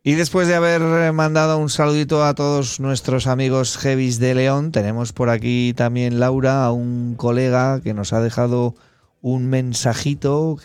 Y después de haber mandado un saludito a todos nuestros amigos heavies de León, tenemos por aquí también, Laura, a un colega que nos ha dejado un mensajito